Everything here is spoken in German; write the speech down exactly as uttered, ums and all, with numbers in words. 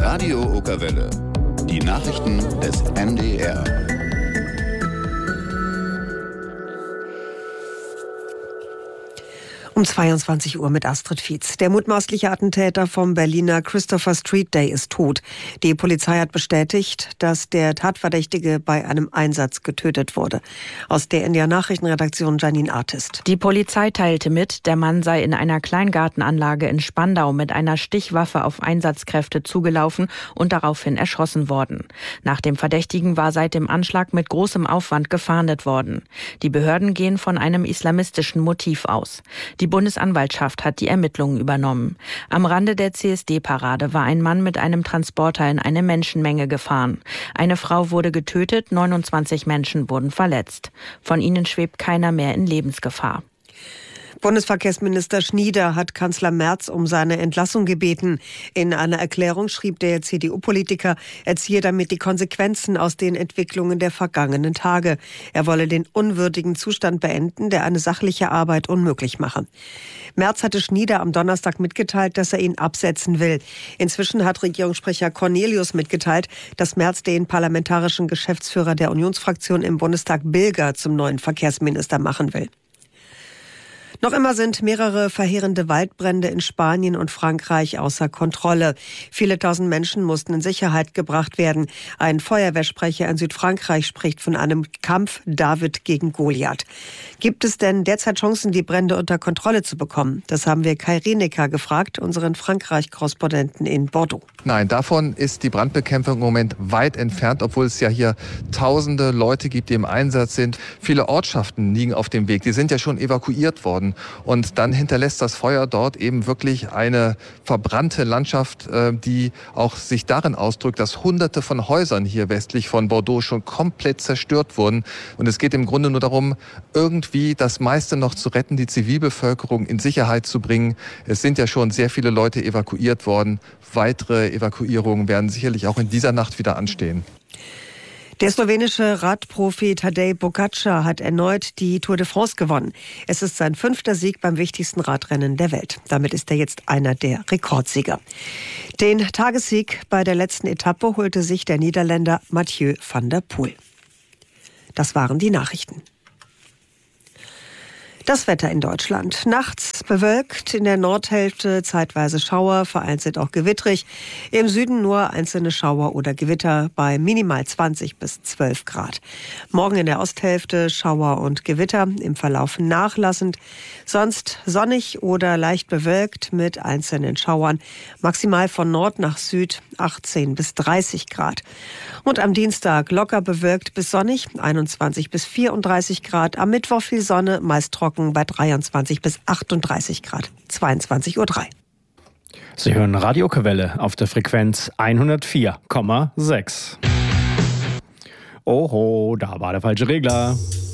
Radio Okerwelle. Die Nachrichten des N D R. Um zweiundzwanzig Uhr mit Astrid Fietz. Der mutmaßliche Attentäter vom Berliner Christopher Street Day ist tot. Die Polizei hat bestätigt, dass der Tatverdächtige bei einem Einsatz getötet wurde. Aus der N D R-Nachrichtenredaktion Janine Artist. Die Polizei teilte mit, der Mann sei in einer Kleingartenanlage in Spandau mit einer Stichwaffe auf Einsatzkräfte zugelaufen und daraufhin erschossen worden. Nach dem Verdächtigen war seit dem Anschlag mit großem Aufwand gefahndet worden. Die Behörden gehen von einem islamistischen Motiv aus. Die Bundesanwaltschaft hat die Ermittlungen übernommen. Am Rande der C S D-Parade war ein Mann mit einem Transporter in eine Menschenmenge gefahren. Eine Frau wurde getötet, neunundzwanzig Menschen wurden verletzt. Von ihnen schwebt keiner mehr in Lebensgefahr. Bundesverkehrsminister Schnieder hat Kanzler Merz um seine Entlassung gebeten. In einer Erklärung schrieb der C D U-Politiker, er ziehe damit die Konsequenzen aus den Entwicklungen der vergangenen Tage. Er wolle den unwürdigen Zustand beenden, der eine sachliche Arbeit unmöglich mache. Merz hatte Schnieder am Donnerstag mitgeteilt, dass er ihn absetzen will. Inzwischen hat Regierungssprecher Cornelius mitgeteilt, dass Merz den parlamentarischen Geschäftsführer der Unionsfraktion im Bundestag Bilger zum neuen Verkehrsminister machen will. Noch immer sind mehrere verheerende Waldbrände in Spanien und Frankreich außer Kontrolle. Viele tausend Menschen mussten in Sicherheit gebracht werden. Ein Feuerwehrsprecher in Südfrankreich spricht von einem Kampf David gegen Goliath. Gibt es denn derzeit Chancen, die Brände unter Kontrolle zu bekommen? Das haben wir Kai Rinecker gefragt, unseren Frankreich-Korrespondenten in Bordeaux. Nein, davon ist die Brandbekämpfung im Moment weit entfernt, obwohl es ja hier tausende Leute gibt, die im Einsatz sind. Viele Ortschaften liegen auf dem Weg. Die sind ja schon evakuiert worden. Und dann hinterlässt das Feuer dort eben wirklich eine verbrannte Landschaft, die auch sich darin ausdrückt, dass Hunderte von Häusern hier westlich von Bordeaux schon komplett zerstört wurden. Und es geht im Grunde nur darum, irgendwie das meiste noch zu retten, die Zivilbevölkerung in Sicherheit zu bringen. Es sind ja schon sehr viele Leute evakuiert worden. Weitere Evakuierungen werden sicherlich auch in dieser Nacht wieder anstehen. Der slowenische Radprofi Tadej Pogačar hat erneut die Tour de France gewonnen. Es ist sein fünfter Sieg beim wichtigsten Radrennen der Welt. Damit ist er jetzt einer der Rekordsieger. Den Tagessieg bei der letzten Etappe holte sich der Niederländer Mathieu van der Poel. Das waren die Nachrichten. Das Wetter in Deutschland. Nachts bewölkt, in der Nordhälfte zeitweise Schauer, vereinzelt auch gewittrig. Im Süden nur einzelne Schauer oder Gewitter bei minimal zwanzig bis zwölf Grad. Morgen in der Osthälfte Schauer und Gewitter, im Verlauf nachlassend. Sonst sonnig oder leicht bewölkt mit einzelnen Schauern. Maximal von Nord nach Süd achtzehn bis dreißig Grad. Und am Dienstag locker bewölkt bis sonnig, einundzwanzig bis vierunddreißig Grad. Am Mittwoch viel Sonne, meist trocken bei dreiundzwanzig bis achtunddreißig Grad. zweiundzwanzig Uhr drei. Sie hören Radio Okerwelle auf der Frequenz hundertvier Komma sechs. Oho, da war der falsche Regler.